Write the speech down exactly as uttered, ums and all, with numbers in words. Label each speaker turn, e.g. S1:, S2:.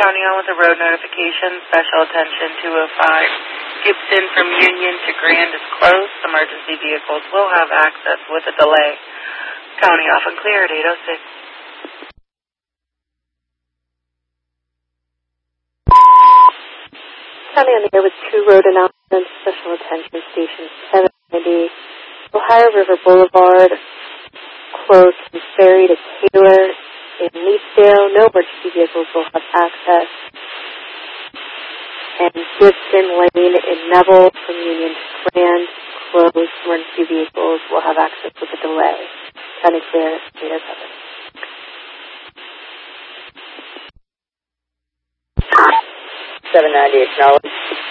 S1: County on with a road notification. Special attention two oh five. Gibson from Union to Grand is closed. Emergency vehicles will have access with a delay. County off and clear at eight oh six.
S2: County on the air with two road announcements. Special attention station seven ninety. Ohio River Boulevard closed from Ferry to Taylor in Leafdale. No emergency vehicles will have access. And Gibson Lane in Neville from Union to Grand closed. Emergency vehicles will have access with a delay. County clear, eight oh seven.
S3: seven ninety, acknowledged.